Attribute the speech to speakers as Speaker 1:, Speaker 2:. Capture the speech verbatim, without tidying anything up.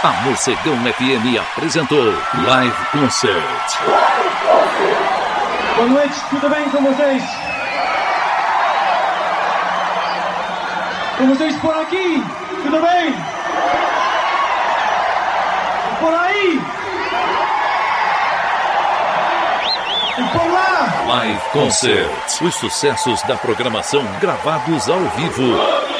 Speaker 1: A Morcegão F M apresentou Live Concert.
Speaker 2: Boa noite, tudo bem com vocês? Com vocês por aqui, tudo bem? Por aí? E por lá?
Speaker 1: Live Concert. Os sucessos da programação gravados ao vivo.